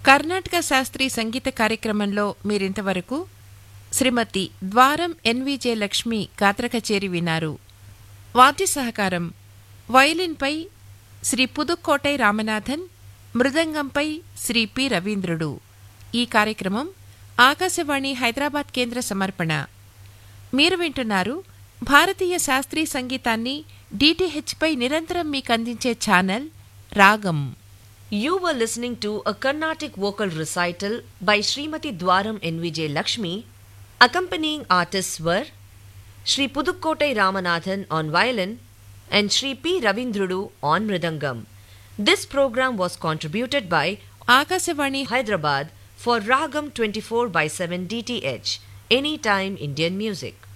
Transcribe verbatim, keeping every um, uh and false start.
కర్ణాటక శాస్త్రీయ సంగీత కార్యక్రమంలో మీరింతవరకు శ్రీమతి ద్వారం ఎన్విజే లక్ష్మి గాత్ర కచేరి విన్నారు. వాద్య సహకారం వయలిన్పై శ్రీ పుదుక్కోటై రామనాథన్, మృదంగంపై శ్రీ పి రవీంద్రుడు. ఈ కార్యక్రమం ఆకాశవాణి హైదరాబాద్ కేంద్ర సమర్పణ. మీరు వింటున్నారు భారతీయ శాస్త్రీయ సంగీతాన్ని డిటిహెచ్ పై నిరంతరం మీకందించే ఛానల్ రాగం. You were listening to a Carnatic vocal recital by Srimati Dwaram N V J Lakshmi. Accompanying artists were Sri Pudukkottai Ramanathan on violin and Sri P. Ravindrudu on mridangam. This program was contributed by Akashvani Hyderabad for Ragam twenty-four by seven D T H, Anytime Indian Music.